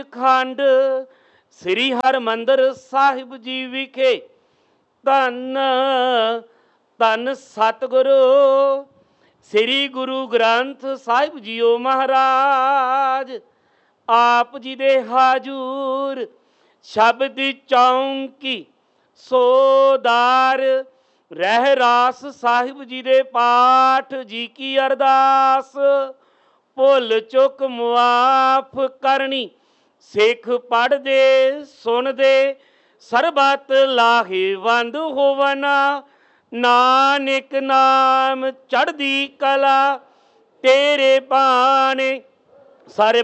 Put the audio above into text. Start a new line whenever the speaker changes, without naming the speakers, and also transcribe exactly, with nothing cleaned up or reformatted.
ਖੰਡ ਸ੍ਰੀ ਹਰਿਮੰਦਰ ਸਾਹਿਬ ਜੀ ਵਿਖੇ ਧੰਨ ਧੰਨ ਸਤਿਗੁਰੂ ਸ੍ਰੀ ਗੁਰੂ ਗ੍ਰੰਥ ਸਾਹਿਬ ਜੀਓ ਮਹਾਰਾਜ ਆਪ ਜੀ ਦੇ ਹਾਜ਼ੂਰ ਸ਼ਬਦ ਚੌਂਕੀ ਸੋਦਾਰ ਰਹਿ ਰਾਸ ਸਾਹਿਬ ਜੀ ਦੇ ਪਾਠ ਜੀ ਕੀ ਅਰਦਾਸ ਭੁੱਲ ਚੁੱਕ ਮੁਆਫ ਕਰਨੀ ਸਿੱਖ ਪੜ੍ਹਦੇ ਸੁਣਦੇ ਸਰਬਤ ਲਾਹੇਵੰਦ ਹੋਵਨਾ ਨਾਨਕ ਨਾਮ ਚੜ੍ਹਦੀ ਕਲਾ ਤੇਰੇ ਬਾਣੇ ਸਾਰੇ